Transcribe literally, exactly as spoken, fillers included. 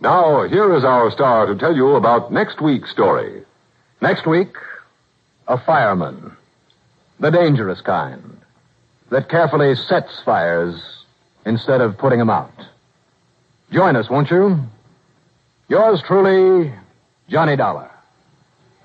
Now, here is our star to tell you about next week's story. Next week, a fireman. The dangerous kind. That carefully sets fires instead of putting them out. Join us, won't you? Yours truly, Johnny Dollar.